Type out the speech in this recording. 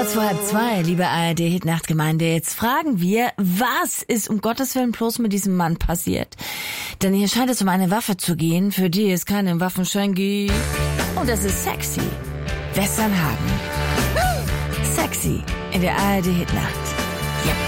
Kurz vor 1:30, liebe ARD-Hitnachtgemeinde, jetzt fragen wir, was ist um Gottes Willen bloß mit diesem Mann passiert? Denn hier scheint es um eine Waffe zu gehen, für die es keinen Waffenschein gibt. Und es ist sexy. Westernhagen. Sexy in der ARD-Hitnacht.